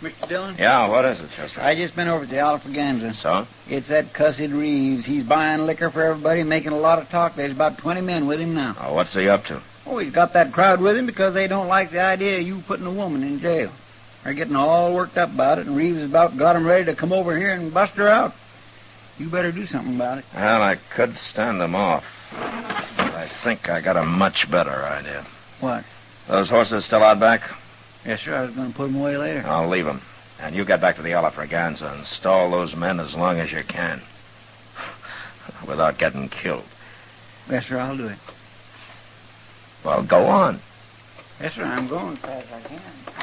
Mr. Dillon? Yeah, what is it, Chester? I just been over at the Alfraganza. So? It's that cussed Reeves. He's buying liquor for everybody, making a lot of talk. There's about 20 men with him now. Oh, what's he up to? Oh, he's got that crowd with him because they don't like the idea of you putting a woman in jail. They're getting all worked up about it, and Reeves has about got him ready to come over here and bust her out. You better do something about it. Well, I could stand him off. But I think I got a much better idea. What? Those horses still out back? Yes, sir. I was going to put them away later. I'll leave them. And you get back to the Alfraganza and stall those men as long as you can. Without getting killed. Yes, sir. I'll do it. Well, go on. Yes, sir. I'm going as fast as I can.